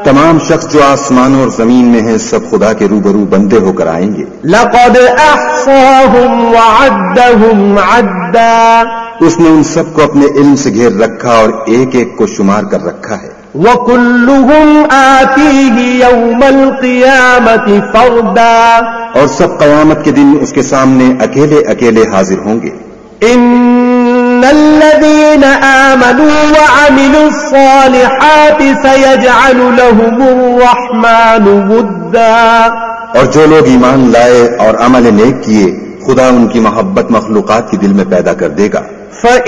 तमाम शख्स जो आसमानों और जमीन में हैं सब खुदा के रूबरू बंदे होकर आएंगे। लक़द अहसाहुम वअद्दहुम अद्दा, उसने उन सबको अपने इल्म से घेर रखा और एक एक को शुमार कर रखा है। वकुल्लुहुम आतीही यौमल क़ियामति फ़र्दा, और सब क़यामत के दिन उसके सामने अकेले अकेले हाजिर होंगे। इन्नल्लज़ीना आमनू व अमिलुस्सालिहाति सयजअलु लहुमुर्रहमानु वुद्दा, और जो लोग ईमान लाए और अमल नेक किए खुदा उनकी मोहब्बत मखलूकात के दिल में पैदा कर देगा।